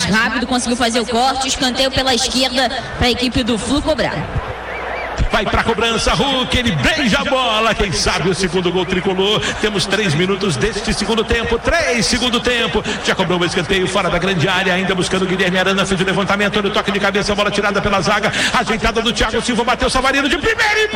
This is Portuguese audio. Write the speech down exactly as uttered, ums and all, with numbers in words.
rápido, conseguiu fazer o corte, escanteio pela esquerda para a equipe do Flu cobrar. Vai pra cobrança, Hulk, ele beija a bola, quem sabe o segundo gol tricolor. Temos três minutos deste segundo tempo, três segundo tempo, já cobrou o escanteio fora da grande área, ainda buscando o Guilherme Arana, fez o levantamento, no toque de cabeça, bola tirada pela zaga, ajeitada do Thiago Silva, bateu Savarino de primeira e